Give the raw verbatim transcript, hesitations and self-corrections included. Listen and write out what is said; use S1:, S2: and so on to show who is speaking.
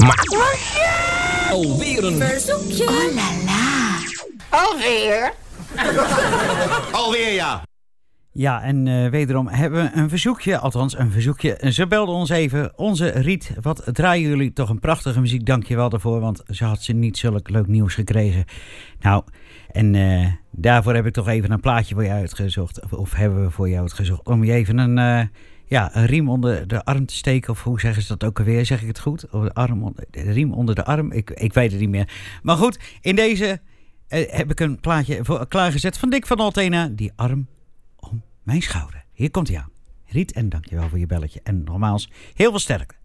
S1: Alweer een verzoekje.
S2: Oh la la.
S3: Alweer?
S4: Alweer, ja.
S5: Ja, en uh, wederom hebben we een verzoekje, althans een verzoekje. Ze belden ons even. Onze Riet, wat draaien jullie toch een prachtige muziek. Dank je wel daarvoor, want ze had ze niet zulk leuk nieuws gekregen. Nou, en uh, daarvoor heb ik toch even een plaatje voor je uitgezocht. Of, of hebben we voor jou uitgezocht. Om je even een, uh, ja, een riem onder de arm te steken. Of hoe zeggen ze dat ook alweer? Zeg ik het goed? Of de, arm onder, de riem onder de arm? Ik, ik weet het niet meer. Maar goed, in deze uh, heb ik een plaatje voor, klaargezet van Dick van Altena. Die arm om mijn schouder. Hier komt hij aan. Riet, en dankjewel voor je belletje. En nogmaals, heel veel sterkte.